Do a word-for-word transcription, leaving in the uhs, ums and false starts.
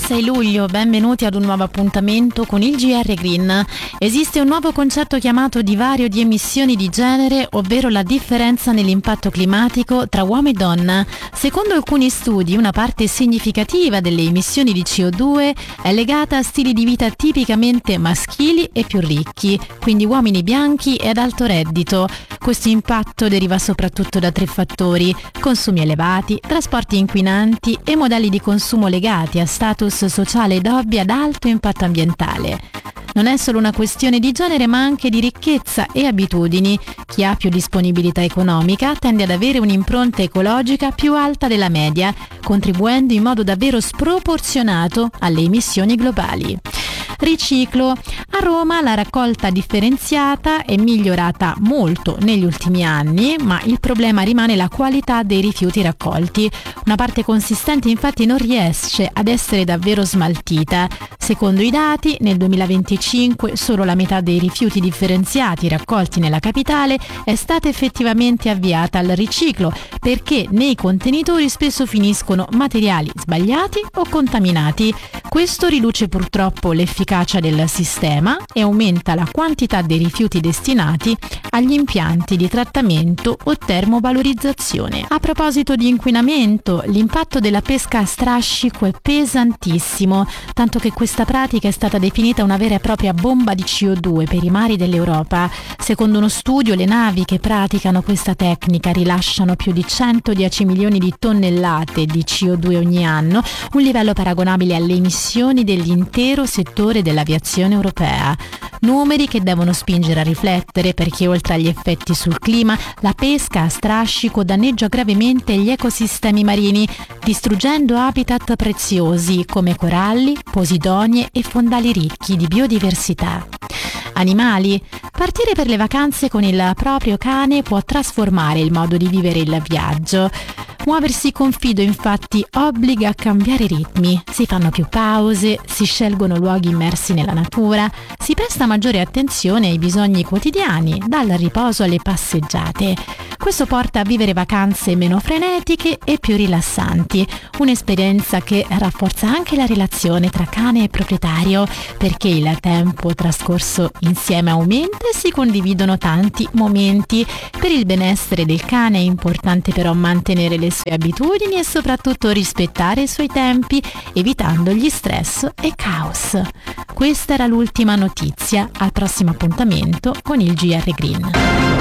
sei luglio, benvenuti ad un nuovo appuntamento con il G R Green. Esiste un nuovo concetto chiamato divario di emissioni di genere, ovvero la differenza nell'impatto climatico tra uomo e donna. Secondo alcuni studi, una parte significativa delle emissioni di C O due è legata a stili di vita tipicamente maschili e più ricchi, quindi uomini bianchi ed alto reddito. Questo impatto deriva soprattutto da tre fattori: consumi elevati, trasporti inquinanti e modelli di consumo legati a status sociale ed hobby ad alto impatto ambientale. Non è solo una questione di genere, ma anche di ricchezza e abitudini. Chi ha più disponibilità economica tende ad avere un'impronta ecologica più alta della media, contribuendo in modo davvero sproporzionato alle emissioni globali. Riciclo. A Roma la raccolta differenziata è migliorata molto negli ultimi anni, ma il problema rimane la qualità dei rifiuti raccolti. Una parte consistente infatti non riesce ad essere davvero smaltita. Secondo i dati, nel duemilaventicinque solo la metà dei rifiuti differenziati raccolti nella capitale è stata effettivamente avviata al riciclo, perché nei contenitori spesso finiscono materiali sbagliati o contaminati. Questo riduce purtroppo l'efficacia del sistema e aumenta la quantità dei rifiuti destinati agli impianti di trattamento o termovalorizzazione. A proposito di inquinamento, l'impatto della pesca a strascico è pesantissimo, tanto che questa pratica è stata definita una vera e propria bomba di C O due per i mari dell'Europa. Secondo uno studio, le navi che praticano questa tecnica rilasciano più di centodieci milioni di tonnellate di C O due ogni anno, un livello paragonabile alle emissioni dell'intero settore dell'aviazione europea. Numeri che devono spingere a riflettere, perché oltre agli effetti sul clima, la pesca a strascico danneggia gravemente gli ecosistemi marini, distruggendo habitat preziosi come coralli, posidonie e fondali ricchi di biodiversità. Animali. Partire per le vacanze con il proprio cane può trasformare il modo di vivere il viaggio. Muoversi con fido infatti obbliga a cambiare ritmi, si fanno più pause, si scelgono luoghi immersi nella natura, si presta maggiore attenzione ai bisogni quotidiani, dal riposo alle passeggiate. Questo porta a vivere vacanze meno frenetiche e più rilassanti, un'esperienza che rafforza anche la relazione tra cane e proprietario, perché il tempo trascorso insieme aumenta e si condividono tanti momenti. Per il benessere del cane è importante però mantenere le sue abitudini e soprattutto rispettare i suoi tempi, evitando gli stress e caos. Questa era l'ultima notizia. Al prossimo appuntamento con il G R Green.